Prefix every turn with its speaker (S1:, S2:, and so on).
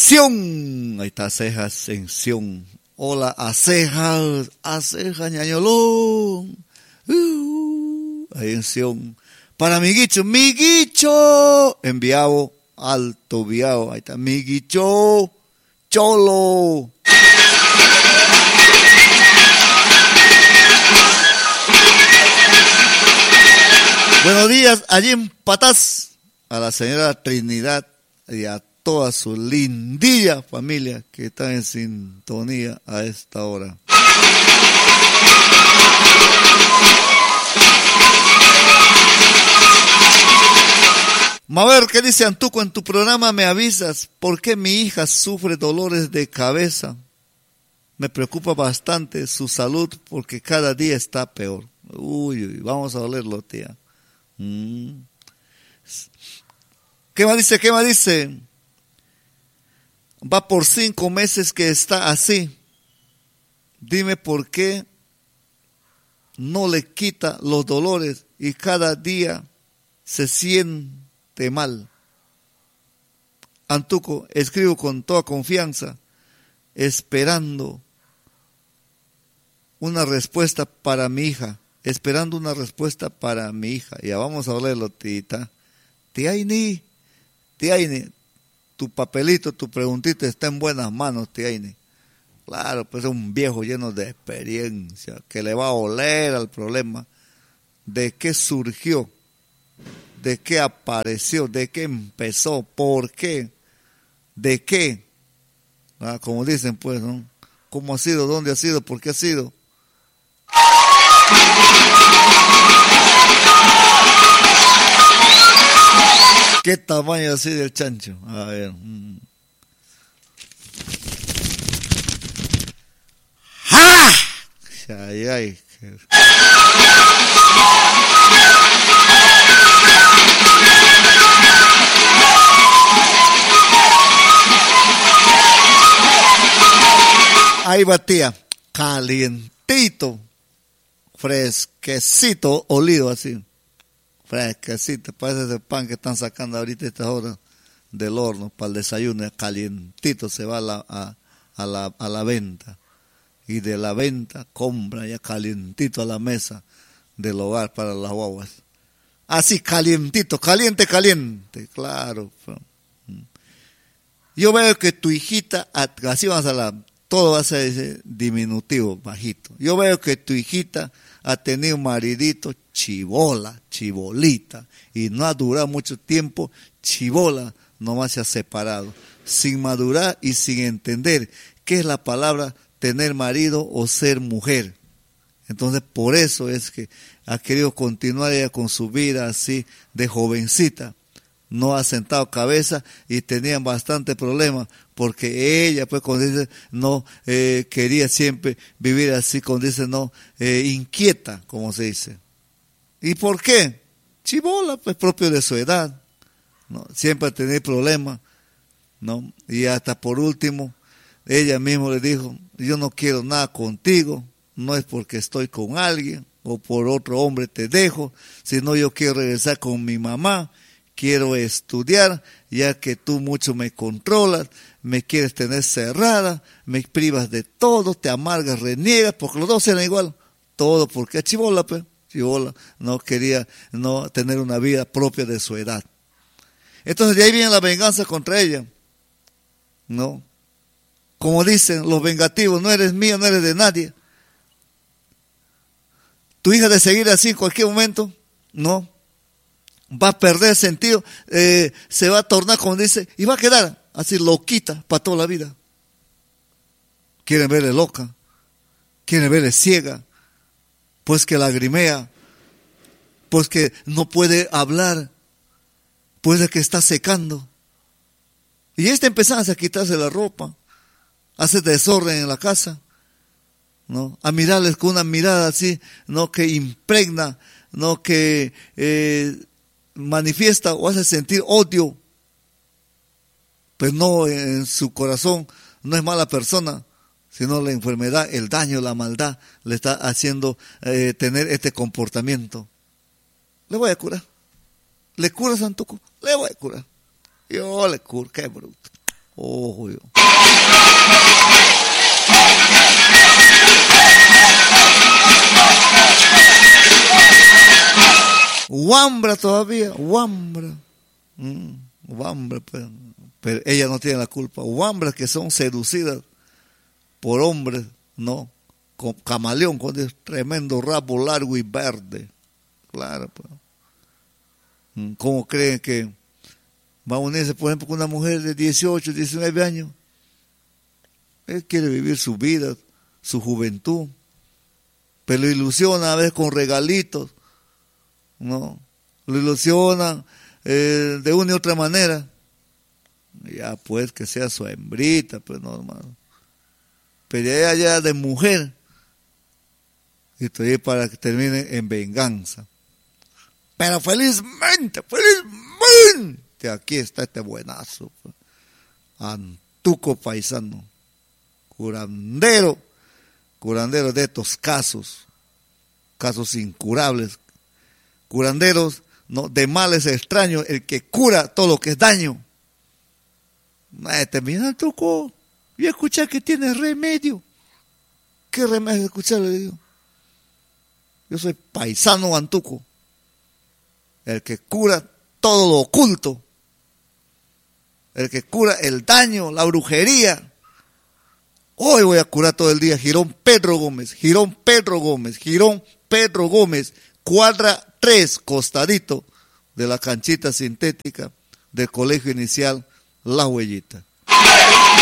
S1: Ascensión. Ahí está Ceja Ascensión. Hola, Acejas, Ñañolón. Ascensión. Para Miguicho. Enviado, alto viado. Ahí está Miguicho. Cholo. Buenos días, allí en Patás, a la señora Trinidad y a toda su lindilla familia que está en sintonía a esta hora. A ver, ¿qué dice Antuco? En tu programa me avisas por qué mi hija sufre dolores de cabeza. Me preocupa bastante su salud porque cada día está peor. Uy, vamos a olerlo, tía. ¿Qué más dice? Va por 5 meses que está así. Dime por qué no le quita los dolores y cada día se siente mal. Antuco, escribo con toda confianza, esperando una respuesta para mi hija. Ya vamos a hablarlo, tita. Tiaini, tu papelito, tu preguntita está en buenas manos, Tiaini. Claro, pues es un viejo lleno de experiencia que le va a oler al problema de qué surgió, de qué apareció, de qué empezó, por qué, de qué. Como dicen, pues, ¿no? ¿Cómo ha sido? ¿Dónde ha sido? ¿Por qué ha sido? ¿Qué tamaño así del chancho? A ver. ¡Ja! Ay. Ahí va, tía. Calientito. Fresquecito, olido así. Fresquecito, parece ese pan que están sacando ahorita a esta hora del horno para el desayuno, calientito se va a la venta. Y de la venta compra ya calientito a la mesa del hogar para las guaguas. Así calientito, caliente, claro. Yo veo que tu hijita, así vas a hablar, todo va a ser ese diminutivo, bajito. Yo veo que tu hijita ha tenido un maridito chibolita, y no ha durado mucho tiempo, chibola, nomás se ha separado, sin madurar y sin entender qué es la palabra tener marido o ser mujer. Entonces, por eso es que ha querido continuar ella con su vida así de jovencita. No ha sentado cabeza y tenían bastante problemas porque ella, pues, cuando dice, no quería siempre vivir así, cuando dice, no, inquieta, como se dice. ¿Y por qué? Chibola, pues, propio de su edad, ¿no? Siempre ha tenido problemas, ¿no? Y hasta por último, ella misma le dijo, yo no quiero nada contigo, no es porque estoy con alguien o por otro hombre te dejo, sino yo quiero regresar con mi mamá. Quiero estudiar, ya que tú mucho me controlas, me quieres tener cerrada, me privas de todo, te amargas, reniegas, porque los dos eran igual. Todo porque chibola, pues, chibola, no quería no tener una vida propia de su edad. Entonces de ahí viene la venganza contra ella, ¿no? Como dicen los vengativos, no eres mía, no eres de nadie. Tu hija de seguir así en cualquier momento, no. Va a perder sentido, se va a tornar, como dice, y va a quedar así loquita para toda la vida. Quieren verle loca, quieren verle ciega, pues que lagrimea, pues que no puede hablar, pues de que está secando. Y empezás a quitarse la ropa, hace desorden en la casa, ¿no? A mirarles con una mirada así, no que impregna, no que manifiesta o hace sentir odio, pues no, en su corazón no es mala persona, sino la enfermedad, el daño, la maldad le está haciendo tener este comportamiento. Le voy a curar. ¿Le cura, Santuco? Le voy a curar. Yo le curo, qué bruto. Ojo yo. Wambra todavía, Wambra. Wambra, pero ella no tiene la culpa. Wambras que son seducidas por hombres, ¿no? Con camaleón, con ese tremendo rabo largo y verde. Claro, pues. ¿Cómo creen que va a unirse, por ejemplo, con una mujer de 18, 19 años? Él quiere vivir su vida, su juventud, pero lo ilusiona a veces con regalitos, ¿no? Lo ilusionan de una y otra manera. Ya pues que sea su hembrita, pues no, hermano. Pero ella ya de mujer, y estoy para que termine en venganza. Pero felizmente, aquí está este buenazo, pues. Antuco paisano, curandero de estos casos incurables, curanderos, ¿no?, de males extraños, el que cura todo lo que es daño. Mira, Antuco, y escuché que tiene remedio. ¿Qué remedio escuchar? Le digo. Yo soy paisano Antuco, el que cura todo lo oculto, el que cura el daño, la brujería. Hoy voy a curar todo el día. Girón Pedro Gómez, cuadra 3, costadito de la canchita sintética del Colegio Inicial La Huellita.